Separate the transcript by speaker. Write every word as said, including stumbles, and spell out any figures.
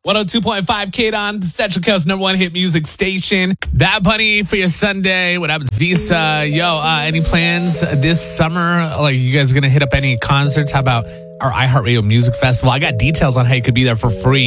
Speaker 1: one oh two point five K on Central Coast number one hit music station. Bad Bunny for your Sunday. What happens, Visa? Yo, uh, any plans this summer? Like, you guys gonna hit up any concerts? How about our iHeartRadio Music Festival? I got details on how you could be there for free.